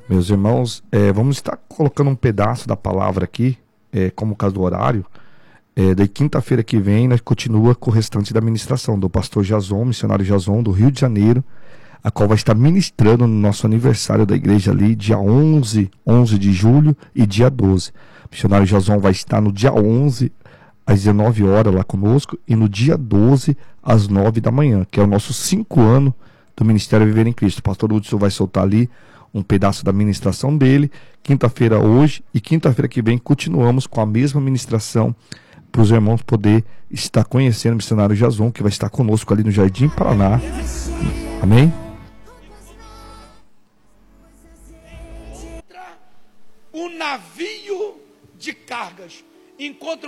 Meus irmãos, vamos estar colocando um pedaço da palavra aqui, como caso do horário. Daí quinta-feira que vem, nós continua com o restante da ministração do pastor Jason, missionário Jason, do Rio de Janeiro, a qual vai estar ministrando no nosso aniversário da igreja ali, dia 11 de julho e dia 12. O missionário Jason vai estar no dia 11, às 19 horas lá conosco, e no dia 12, às 9 da manhã, que é o nosso 5 ano do Ministério Viver em Cristo. O pastor Hudson vai soltar ali um pedaço da ministração dele, quinta-feira hoje, e quinta-feira que vem continuamos com a mesma ministração para os irmãos poder estar conhecendo o missionário Jason, que vai estar conosco ali no Jardim Paraná. Amém? Um navio de cargas encontra